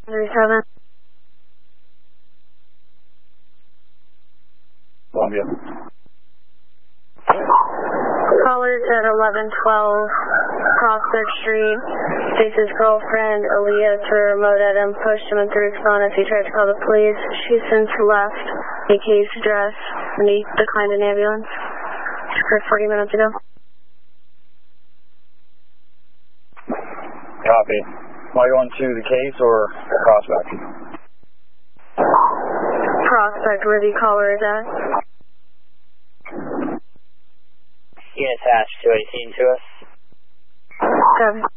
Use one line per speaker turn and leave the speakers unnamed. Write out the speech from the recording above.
37.
Columbia.
Callers at 1112 Prospect Street. Stacy's girlfriend, Aaliyah, threw a remote at him, pushed him, and threw his phone as he tried to call the police. She since left AK's address, and he declined an ambulance. She occurred 40 minutes ago.
Copy. Am I going to the case or Prospect?
Prospect, where the caller is at.
You can attach 218 to us.
Copy.